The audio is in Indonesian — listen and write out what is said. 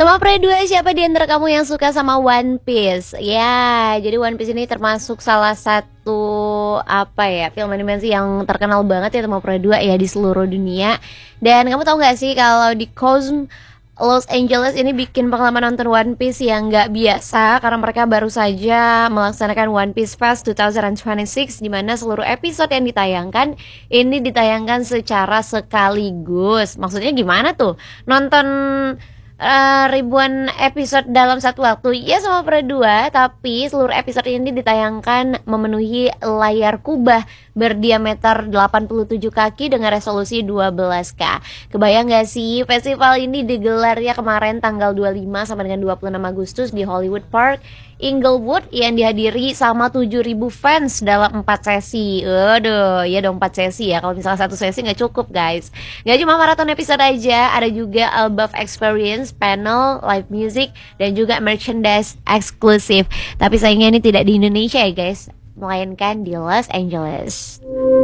Sama Pre 2, siapa di antara kamu yang suka sama One Piece? Ya, jadi One Piece ini termasuk salah satu film animasi yang terkenal banget ya sama Pre 2 ya di seluruh dunia. Dan kamu tahu nggak sih kalau di Cosm Los Angeles ini bikin pengalaman nonton One Piece yang nggak biasa karena mereka baru saja melaksanakan One Piece Fest 2026 di mana seluruh episode yang ditayangkan ini ditayangkan secara sekaligus. Maksudnya gimana tuh? Nonton ribuan episode dalam satu waktu ya sama Pre 2, tapi seluruh episode ini ditayangkan memenuhi layar kubah berdiameter 87 kaki dengan resolusi 12K. Kebayang gak sih festival ini digelar ya kemarin tanggal 25 sampai dengan 26 Agustus di Hollywood Park, Inglewood yang dihadiri sama 7.000 fans dalam 4 sesi. Aduh, ya dong 4 sesi ya. Kalau misalnya satu sesi nggak cukup guys. Gak cuma maraton episode aja, ada juga Above Experience, panel, live music, dan juga merchandise eksklusif. Tapi sayangnya ini tidak di Indonesia ya guys, melainkan di Los Angeles.